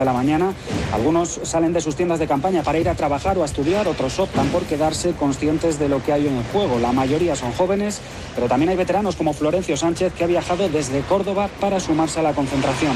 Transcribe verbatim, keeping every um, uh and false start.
de la mañana. Algunos salen de sus tiendas de campaña para ir a trabajar o a estudiar, otros optan por quedarse conscientes de lo que hay en el juego. La mayoría son jóvenes, pero también hay veteranos como Florencio Sánchez, que ha viajado desde Córdoba para sumarse a la concentración.